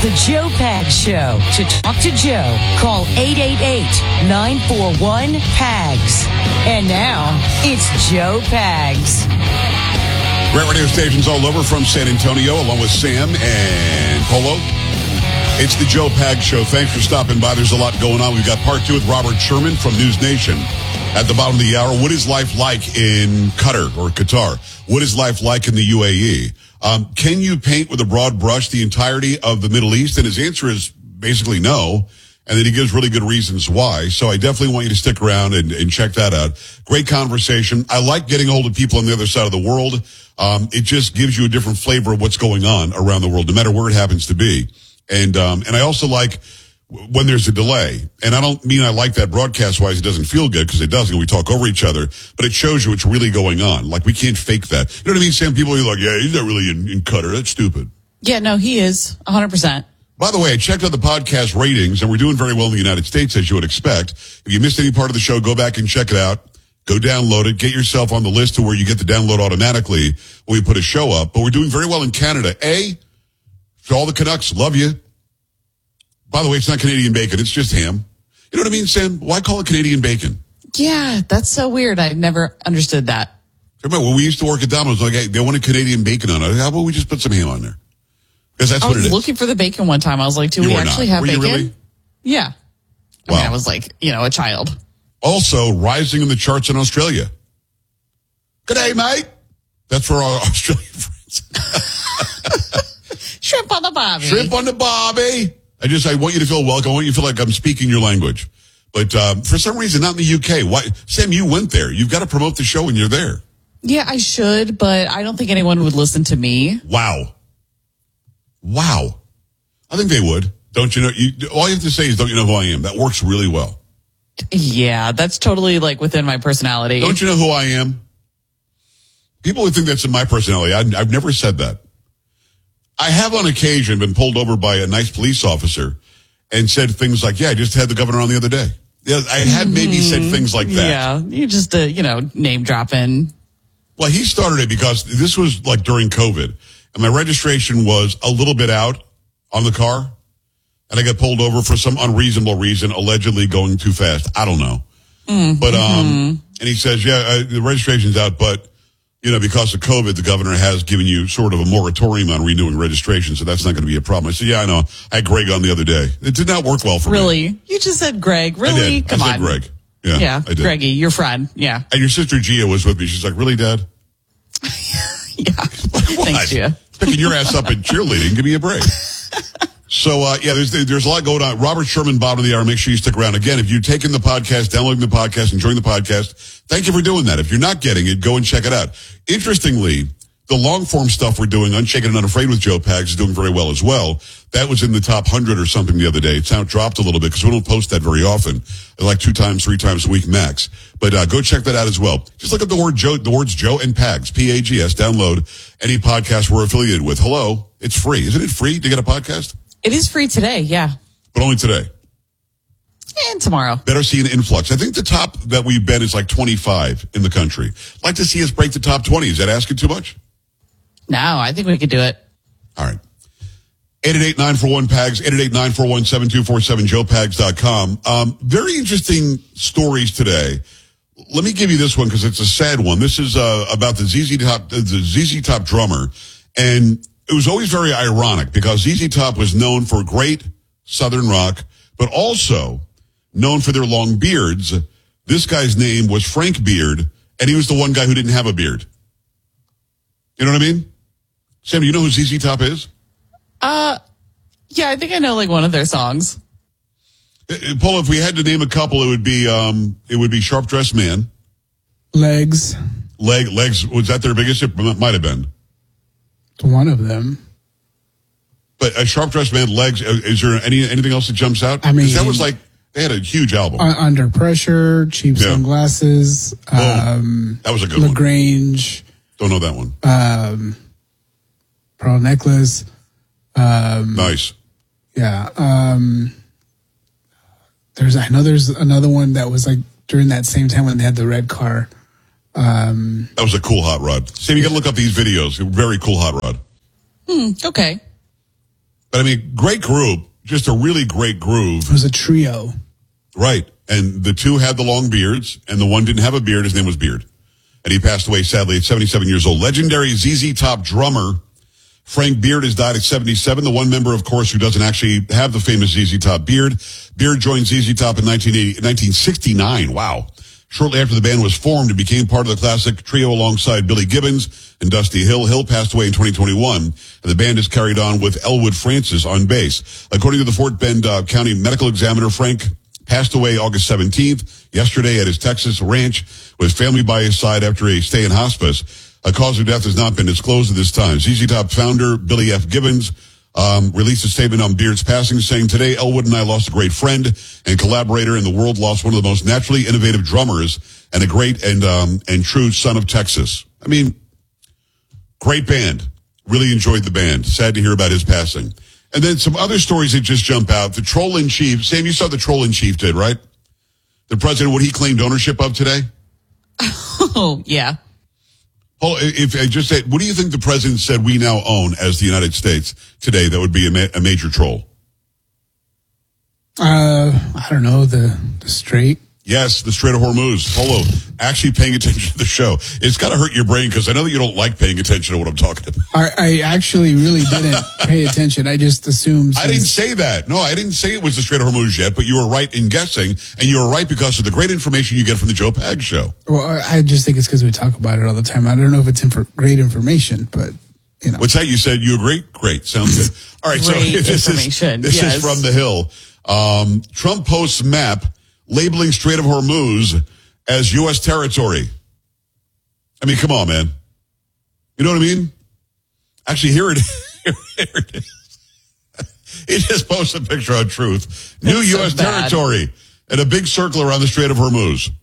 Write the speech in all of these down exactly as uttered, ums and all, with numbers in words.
The Joe Pags Show. To talk to Joe, call eight eight eight, nine four one, P A G S. And now, it's Joe Pags. Great radio stations all over from San Antonio, along with Sam and Polo. It's the Joe Pags Show. Thanks for stopping by. There's a lot going on. We've got part two with Robert Sherman from News Nation. At the bottom of the hour, what is life like in Qatar or Qatar? What is life like in the U A E? Um, can you paint with a broad brush the entirety of the Middle East? And his answer is basically no. And then he gives really good reasons why. So I definitely want you to stick around and, and check that out. Great conversation. I like getting hold of people on the other side of the world. Um, it just gives you a different flavor of what's going on around the world, no matter where it happens to be. And, um, and I also like when there's a delay. And I don't mean I like that broadcast-wise it doesn't feel good, because it doesn't. We talk over each other. But it shows you what's really going on. Like, we can't fake that. You know what I mean, Sam? People are like, yeah, he's not really in, in Qatar. That's stupid. Yeah, no, he is. one hundred percent. By the way, I checked out the podcast ratings, and we're doing very well in the United States, as you would expect. If you missed any part of the show, go back and check it out. Go download it. Get yourself on the list to where you get the download automatically when we put a show up. But we're doing very well in Canada. A, for all the Canucks, love you. By the way, it's not Canadian bacon. It's just ham. You know what I mean, Sam? Why call it Canadian bacon? Yeah, that's so weird. I never understood that. Remember, when we used to work at Domino's, like, hey, they wanted Canadian bacon on it. How about we just put some ham on there? Because that's I what it was is. looking for the bacon one time. I was like, do You we were actually not. have Were you bacon? really? Yeah. I Wow. mean, I was like, you know, a child. Also, rising in the charts in Australia. Good day, mate. That's for our Australian friends. Shrimp on the barbie. Shrimp on the barbie. I just, I want you to feel welcome. I want you to feel like I'm speaking your language. But um, for some reason, not in the U K. Why, Sam, you went there. You've got to promote the show when you're there. Yeah, I should, but I don't think anyone would listen to me. Wow. Wow. I think they would. Don't you know? You, all you have to say is, don't you know who I am? That works really well. Yeah, that's totally like within my personality. Don't you know who I am? People would think that's in my personality. I, I've never said that. I have on occasion been pulled over by a nice police officer and said things like, yeah, I just had the governor on the other day. Yeah, I had maybe said things like that. Yeah, you just, uh, you know, name dropping. Well, he started it because this was like during COVID, and my registration was a little bit out on the car, and I got pulled over for some unreasonable reason, allegedly going too fast. I don't know. Mm-hmm. But, um, and he says, yeah, uh, the registration's out, but, you know, because of COVID, the governor has given you sort of a moratorium on renewing registration, so that's not going to be a problem. I said, yeah, I know. I had Greg on the other day. It did not work well for really? me. Really? You just said Greg. Really? I did. Come I said on. Greg. Yeah, yeah, I did. Greggy, your friend. Yeah. And your sister Gia was with me. She's like, really, Dad? Yeah. Thanks, Gia. Picking your ass up in cheerleading. Give me a break. So, uh, yeah, there's there's a lot going on. Robert Sherman, bottom of the hour. Make sure you stick around. Again, if you're taking the podcast, downloading the podcast, enjoying the podcast, thank you for doing that. If you're not getting it, go and check it out. Interestingly, the long-form stuff we're doing, Unshaken and Unafraid with Joe Pags, is doing very well as well. That was in the top one hundred or something the other day. It's now dropped a little bit because we don't post that very often. Like two times, three times a week max. But uh, go check that out as well. Just look up the word Joe, the words Joe and Pags, P A G S. Download any podcast we're affiliated with. Hello, it's free. Isn't it free to get a podcast? It is free today, yeah. But only today. And tomorrow. Better see an influx. I think the top that we've been is like twenty-five in the country. Like to see us break the top twenty. Is that asking too much? No, I think we could do it. All right. eight eight eight, nine four one, P A G S, eight eight eight, nine four one, seven two four seven, joe pags dot com. Um, very interesting stories today. Let me give you this one because it's a sad one. This is uh, about the Z Z Top, the Z Z Top drummer. And it was always very ironic because Z Z Top was known for great Southern rock, but also known for their long beards. This guy's name was Frank Beard, and he was the one guy who didn't have a beard. You know what I mean? Sam, do you know who Z Z Top is? Uh, yeah, I think I know like one of their songs. Paul, if we had to name a couple, it would be um, it would be Sharp Dressed Man. Legs. Leg Legs, was that their biggest hit? Might have been. One of them. But a Sharp Dressed Man, Legs, is there any anything else that jumps out? I mean, 'cause that was like, they had a huge album. Uh, Under Pressure, Cheap Yeah. Sunglasses, Oh, um, that was a good LaGrange, one. Don't know that one. um, Pearl Necklace. Um, Nice. yeah. Um, there's, I know there's another one that was like during that same time when they had the red car. Um, That was a cool hot rod. Sam, you got to look up these videos. Very cool hot rod. Hmm, okay. But I mean, great group, just a really great groove. It was a trio. Right. And the two had the long beards, and the one didn't have a beard. His name was Beard. And he passed away, sadly, at seventy-seven years old. Legendary Z Z Top drummer Frank Beard has died at seventy-seven. The one member, of course, who doesn't actually have the famous Z Z Top beard. Beard joined Z Z Top in nineteen sixty-nine. Wow. Shortly after the band was formed, it became part of the classic trio alongside Billy Gibbons and Dusty Hill. Hill passed away in twenty twenty-one, and the band is carried on with Elwood Francis on bass. According to the Fort Bend uh, County Medical Examiner, Frank passed away August seventeenth, yesterday at his Texas ranch, with family by his side after a stay in hospice. A cause of death has not been disclosed at this time. Z Z Top founder Billy F. Gibbons um, released a statement on Beard's passing, saying, "Today, Elwood and I lost a great friend and collaborator, and the world lost one of the most naturally innovative drummers and a great and um, and true son of Texas." I mean, great band. Really enjoyed the band. Sad to hear about his passing. And then some other stories that just jump out. The troll in chief. Sam, you saw the troll in chief did, right? The president, what he claimed ownership of today? Oh, yeah. Oh, if I just say, what do you think the president said we now own as the United States today? That would be a, ma- a major troll. Uh, I don't know, the the Strait. Yes, the Strait of Hormuz. Polo, actually paying attention to the show. It's got to hurt your brain because I know that you don't like paying attention to what I'm talking about. I, I actually really didn't pay attention. I just assumed. I didn't say that. No, I didn't say it was the Strait of Hormuz yet, but you were right in guessing, and you were right because of the great information you get from the Joe Pag Show. Well, I just think it's because we talk about it all the time. I don't know if it's inf- great information, but, you know. What's that? You said you agree? Great. Sounds good. All right, Great so this, information. is, this Yes. is from the Hill. Um, Trump posts map labeling Strait of Hormuz as U S territory. I mean, come on, man. You know what I mean? Actually, here it is. Here it is. He just posted a picture on Truth. New That's U so S bad. territory and a big circle around the Strait of Hormuz.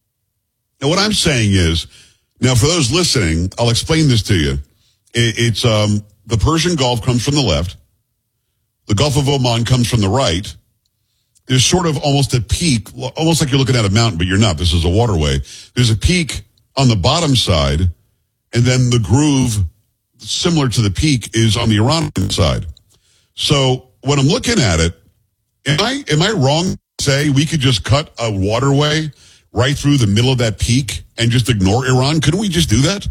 Now, what I'm saying is, now for those listening, I'll explain this to you. It, it's um, the Persian Gulf comes from the left. The Gulf of Oman comes from the right. There's sort of almost a peak, almost like you're looking at a mountain, but you're not. This is a waterway. There's a peak on the bottom side, and then the groove similar to the peak is on the Iranian side. So when I'm looking at it, am I am I wrong to say we could just cut a waterway right through the middle of that peak and just ignore Iran? Couldn't we just do that?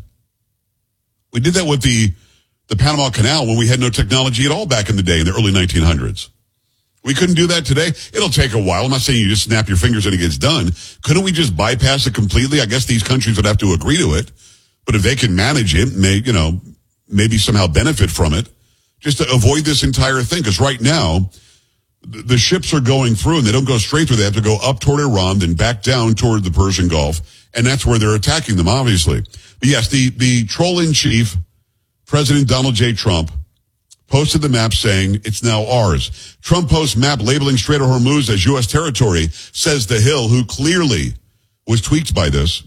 We did that with the, the Panama Canal when we had no technology at all back in the day in the early nineteen hundreds. We couldn't do that today. It'll take a while. I'm not saying you just snap your fingers and it gets done. Couldn't we just bypass it completely? I guess these countries would have to agree to it. But if they can manage it, may, you know, maybe somehow benefit from it, just to avoid this entire thing. Because right now, the, the ships are going through and they don't go straight through. They have to go up toward Iran, then back down toward the Persian Gulf. And that's where they're attacking them, obviously. But yes, the, the troll in chief, President Donald J. Trump, posted the map saying it's now ours. Trump posts map labeling Strait of Hormuz as U S territory, says The Hill, who clearly was tweaked by this.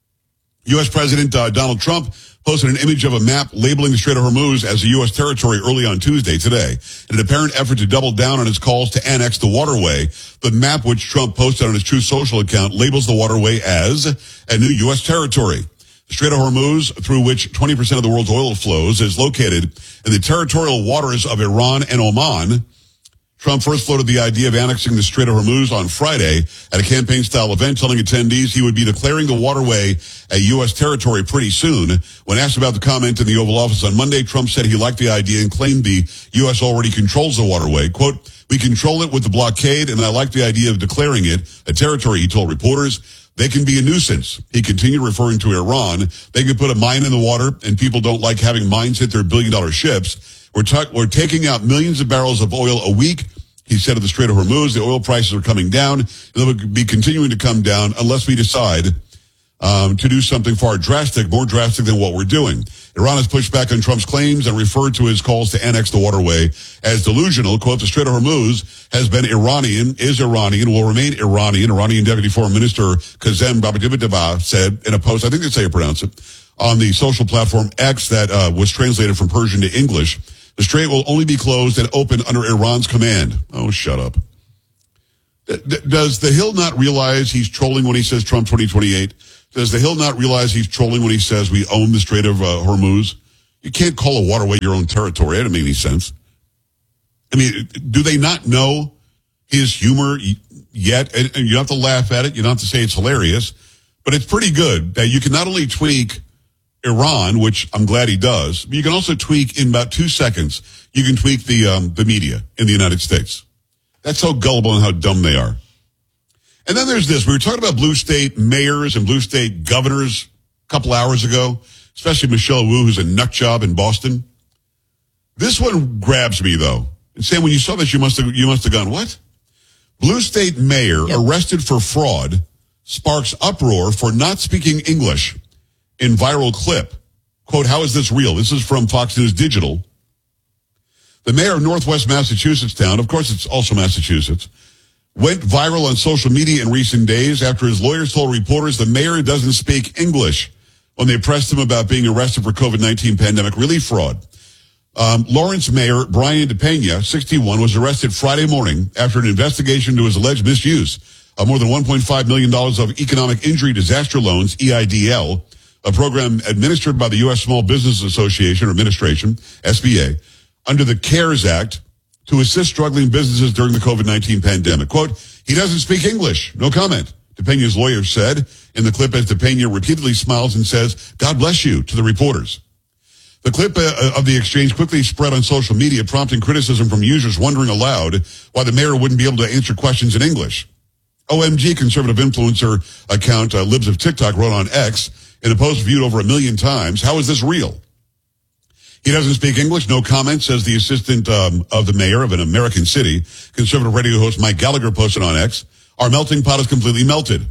U S President uh, Donald Trump posted an image of a map labeling the Strait of Hormuz as a U S territory early on Tuesday, today. In an apparent effort to double down on his calls to annex the waterway, the map which Trump posted on his Truth Social account labels the waterway as a new U S territory. The Strait of Hormuz, through which twenty percent of the world's oil flows, is located in the territorial waters of Iran and Oman. Trump first floated the idea of annexing the Strait of Hormuz on Friday at a campaign-style event, telling attendees he would be declaring the waterway a U S territory pretty soon. When asked about the comment in the Oval Office on Monday, Trump said he liked the idea and claimed the U S already controls the waterway. Quote, "We control it with the blockade, and I like the idea of declaring it a territory," he told reporters. "They can be a nuisance." He continued, referring to Iran. "They could put a mine in the water, and people don't like having mines hit their billion-dollar ships. We're, ta- we're taking out millions of barrels of oil a week," he said of the Strait of Hormuz. "The oil prices are coming down, and they'll be continuing to come down unless we decide um, to do something far drastic, more drastic than what we're doing." Iran has pushed back on Trump's claims and referred to his calls to annex the waterway as delusional. Quote, "The Strait of Hormuz has been Iranian, is Iranian, will remain Iranian," Iranian Deputy Foreign Minister Kazem Babadibadaba said in a post, I think that's how you pronounce it, on the social platform X that uh, was translated from Persian to English. "The strait will only be closed and open under Iran's command." Oh, shut up. D- d- does the Hill not realize he's trolling when he says Trump twenty twenty-eight? Does the Hill not realize he's trolling when he says we own the Strait of uh, Hormuz? You can't call a waterway your own territory. That doesn't make any sense. I mean, do they not know his humor yet? And you don't have to laugh at it. You don't have to say it's hilarious. But it's pretty good that you can not only tweak Iran, which I'm glad he does, but you can also tweak in about two seconds. You can tweak the um, the media in the United States. That's how gullible and how dumb they are. And then there's this. We were talking about blue state mayors and blue state governors a couple hours ago, especially Michelle Wu, who's a nut job in Boston. This one grabs me, though. And Sam, when you saw this, you must have you must have gone, what? Blue state mayor Yep. arrested for fraud sparks uproar for not speaking English in viral clip. Quote, how is this real? This is from Fox News Digital. The mayor of Northwest Massachusetts town, of course it's also Massachusetts, went viral on social media in recent days after his lawyers told reporters the mayor doesn't speak English when they pressed him about being arrested for COVID nineteen pandemic relief fraud. Um, Lawrence Mayor Brian DePena, sixty-one, was arrested Friday morning after an investigation into his alleged misuse of more than one point five million dollars of economic injury disaster loans, E I D L, a program administered by the U S Small Business Association or Administration, S B A, under the CARES Act to assist struggling businesses during the COVID nineteen pandemic. Quote, he doesn't speak English. No comment. DePena's lawyer said in the clip as DePena repeatedly smiles and says, God bless you, to the reporters. The clip uh, of the exchange quickly spread on social media, prompting criticism from users wondering aloud why the mayor wouldn't be able to answer questions in English. O M G conservative influencer account uh, Libs of TikTok wrote on X in a post viewed over a million times, how is this real? He doesn't speak English, no comment, says the assistant um, of the mayor of an American city. Conservative radio host Mike Gallagher posted on X, our melting pot is completely melted.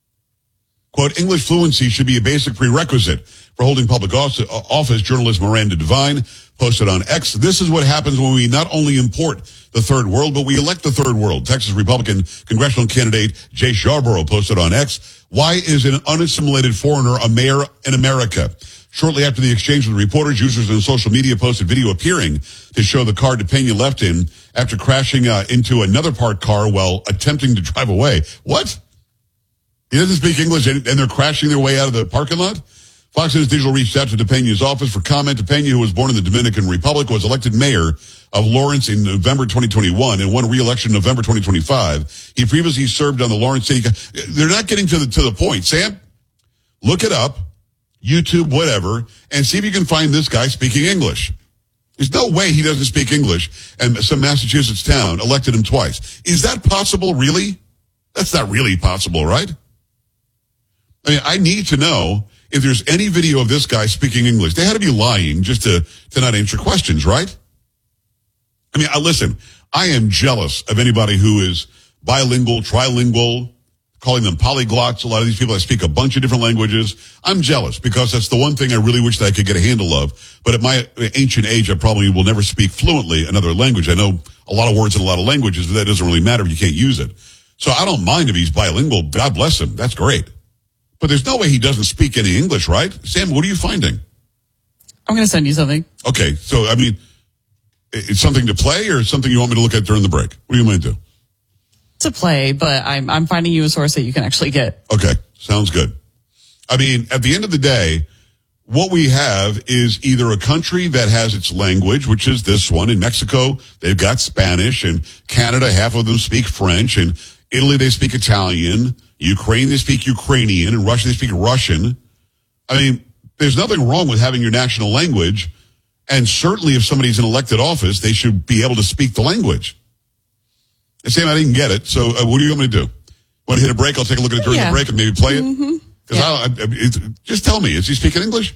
Quote, English fluency should be a basic prerequisite for holding public office, journalist Miranda Devine posted on X. This is what happens when we not only import the third world, but we elect the third world. Texas Republican congressional candidate Jay Scarborough posted on X. Why is an unassimilated foreigner a mayor in America? Shortly after the exchange with reporters, users on social media posted video appearing to show the car DePena left in after crashing uh, into another parked car while attempting to drive away. What? He doesn't speak English and they're crashing their way out of the parking lot? Fox News Digital reached out to DePena's office for comment. DePena, who was born in the Dominican Republic, was elected mayor of Lawrence in November twenty twenty-one and won re-election in November twenty twenty-five. He previously served on the Lawrence City. They're not getting to the to the point. Sam, look it up, YouTube, whatever, and see if you can find this guy speaking English. There's no way he doesn't speak English, and some Massachusetts town elected him twice. Is that possible, really? That's not really possible, right? I mean, I need to know if there's any video of this guy speaking English. They had to be lying just to, to not answer questions, right? I mean, I, listen, I am jealous of anybody who is bilingual, trilingual, calling them polyglots. A lot of these people that speak a bunch of different languages. I'm jealous because that's the one thing I really wish that I could get a handle of. But at my ancient age, I probably will never speak fluently another language. I know a lot of words in a lot of languages, but that doesn't really matter if you can't use it. So I don't mind if he's bilingual. God bless him. That's great. But there's no way he doesn't speak any English, right? Sam, what are you finding? I'm going to send you something. Okay, so, I mean, it's something to play or something you want me to look at during the break? What do you want to do? To play, but I'm I'm finding you a source that you can actually get. Okay, sounds good. I mean, at the end of the day, what we have is either a country that has its language, which is this one. In Mexico, they've got Spanish, and Canada, half of them speak French, and Italy, they speak Italian. Ukraine, they speak Ukrainian, and Russia, they speak Russian. I mean, there's nothing wrong with having your national language, and certainly if somebody's in elected office, they should be able to speak the language. And Sam, I didn't get it, so uh, what do you want me to do? Want to hit a break? I'll take a look at it during Yeah. the break and maybe play it? Mm-hmm. Because Yeah. I, I, it's, just tell me, is he speaking English?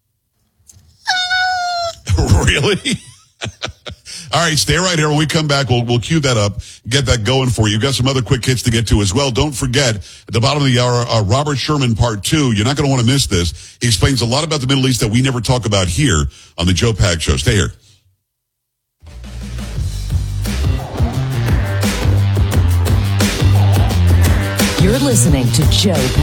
Really? All right, stay right here. When we come back, we'll we'll cue that up, get that going for you. You've got some other quick hits to get to as well. Don't forget, at the bottom of the hour, uh, Robert Sherman Part two. You're not going to want to miss this. He explains a lot about the Middle East that we never talk about here on the Joe Pag Show. Stay here. You're listening to Joe Pag.